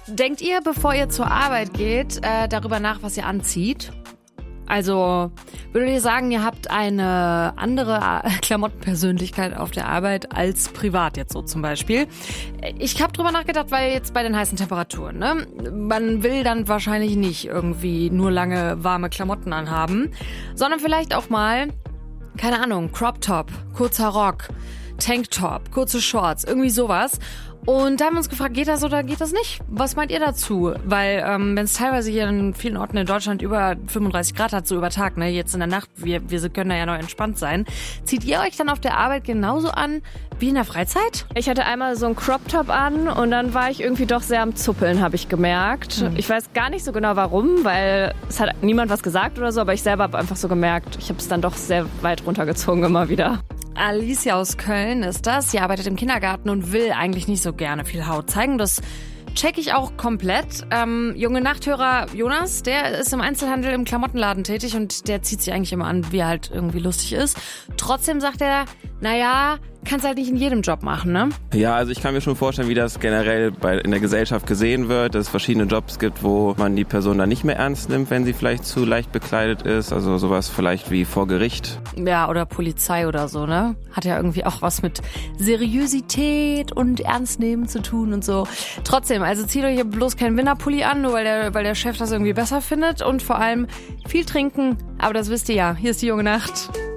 Denkt ihr, bevor ihr zur Arbeit geht, darüber nach, was ihr anzieht? Also, würdet ihr sagen, ihr habt eine andere Klamottenpersönlichkeit auf der Arbeit als privat jetzt so zum Beispiel? Ich habe drüber nachgedacht, weil jetzt bei den heißen Temperaturen, ne? Man will dann wahrscheinlich nicht irgendwie nur lange warme Klamotten anhaben, sondern vielleicht auch mal, keine Ahnung, Crop Top, kurzer Rock, Tanktop, kurze Shorts, irgendwie sowas. Und da haben wir uns gefragt, geht das oder geht das nicht? Was meint ihr dazu? Weil wenn es teilweise hier in vielen Orten in Deutschland über 35 Grad hat, so über Tag, ne, jetzt in der Nacht, wir können da ja noch entspannt sein. Zieht ihr euch dann auf der Arbeit genauso an wie in der Freizeit? Ich hatte einmal so einen Crop-Top an und dann war ich irgendwie doch sehr am Zuppeln, habe ich gemerkt. Ich weiß gar nicht so genau warum, weil es hat niemand was gesagt oder so, aber ich selber habe einfach so gemerkt, ich habe es dann doch sehr weit runtergezogen immer wieder. Alicia aus Köln ist das. Sie arbeitet im Kindergarten und will eigentlich nicht so gerne viel Haut zeigen. Das check ich auch komplett. Junge Nachthörer Jonas, der ist im Einzelhandel im Klamottenladen tätig und der zieht sich eigentlich immer an, wie er halt irgendwie lustig ist. Trotzdem sagt er, naja, kannst halt nicht in jedem Job machen, ne? Ja, also ich kann mir schon vorstellen, wie das generell in der Gesellschaft gesehen wird, dass es verschiedene Jobs gibt, wo man die Person dann nicht mehr ernst nimmt, wenn sie vielleicht zu leicht bekleidet ist. Also sowas vielleicht wie vor Gericht. Ja, oder Polizei oder so, ne? Hat ja irgendwie auch was mit Seriosität und Ernstnehmen zu tun und so. Trotzdem, also zieht euch bloß keinen Winterpulli an, nur weil der Chef das irgendwie besser findet. Und vor allem viel trinken. Aber das wisst ihr ja. Hier ist die junge Nacht.